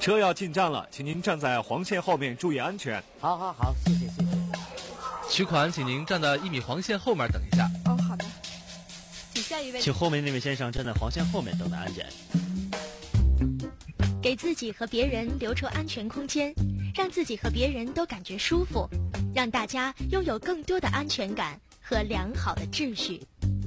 车要进站了，请您站在黄线后面，注意安全。 好，谢谢。 取款，请您站在1米黄线后面等一下。 哦，好的。请下一位。 请后面那位先生站在黄线后面等待安检。 给自己和别人留出安全空间，让自己和别人都感觉舒服，让大家拥有更多的安全感和良好的秩序。